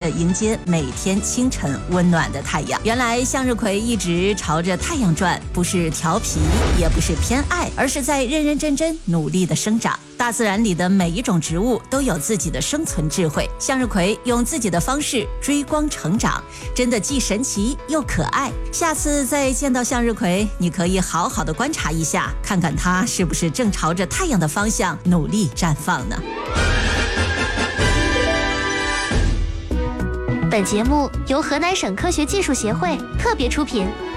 迎接每天清晨温暖的太阳。原来向日葵一直朝着太阳转，不是调皮，也不是偏爱，而是在认认真真努力的生长。大自然里的每一种植物都有自己的生存智慧，向日葵用自己的方式追光成长，真的既神奇又可爱。下次再见到向日葵，你可以好好的观察一下，看看它是不是正朝着太阳的方向努力绽放呢？ 本节目由河南省科学技术协会特别出品。